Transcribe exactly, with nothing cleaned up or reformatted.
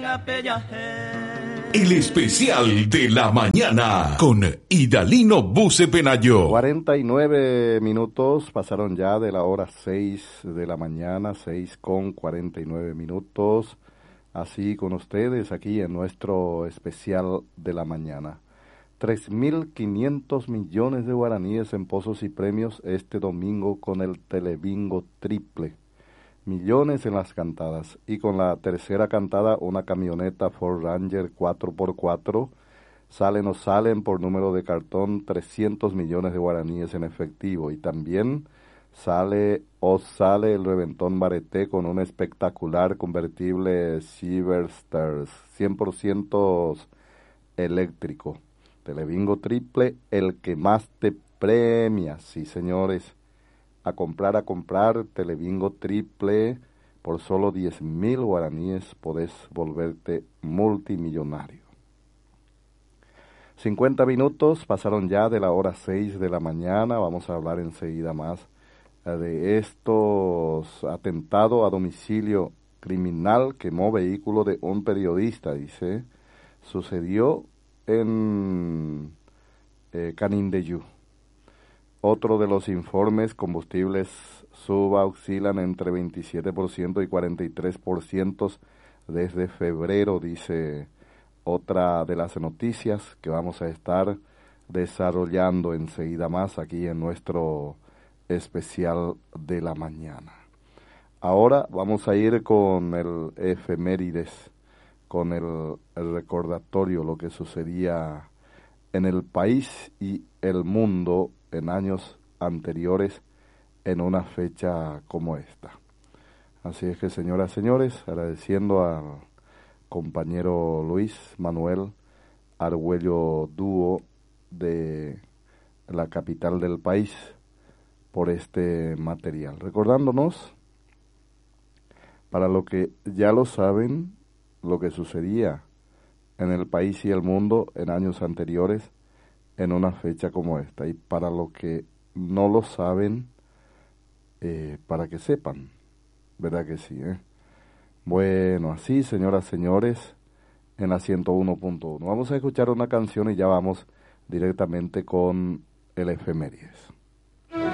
El especial de la mañana con Idalino Buce Penayo. cuarenta y nueve minutos pasaron ya de la hora seis de la mañana, seis con cuarenta y nueve minutos. Así con ustedes aquí en nuestro especial de la mañana. tres mil quinientos millones de guaraníes en pozos y premios este domingo con el Telebingo triple. Millones en las cantadas. Y con la tercera cantada, una camioneta Ford Ranger cuatro por cuatro. Salen o salen por número de cartón trescientos millones de guaraníes en efectivo. Y también sale o sale el Reventón Bareté con un espectacular convertible Cyberstars cien por ciento eléctrico. Telebingo triple, el que más te premia. Sí, señores. A comprar, a comprar, Telebingo triple, por solo diez mil guaraníes podés volverte multimillonario. cincuenta minutos pasaron ya de la hora seis de la mañana, vamos a hablar enseguida más de estos atentados a domicilio criminal, quemó vehículo de un periodista, dice, sucedió en eh, Canindeyú. Otro de los informes, combustibles suba, oscilan entre veintisiete por ciento y cuarenta y tres por ciento desde febrero, dice otra de las noticias que vamos a estar desarrollando enseguida más aquí en nuestro especial de la mañana. Ahora vamos a ir con el efemérides, con el, el recordatorio, lo que sucedía en el país y el mundo en años anteriores en una fecha como esta. Así es que, señoras y señores, agradeciendo al compañero Luis Manuel Argüello Dúo de la capital del país por este material. Recordándonos, para lo que ya lo saben, lo que sucedía en el país y el mundo en años anteriores en una fecha como esta, y para los que no lo saben, eh, para que sepan, ¿verdad que sí? Eh? Bueno, así, señoras y señores, en la ciento uno punto uno. Vamos a escuchar una canción y ya vamos directamente con el efemérides.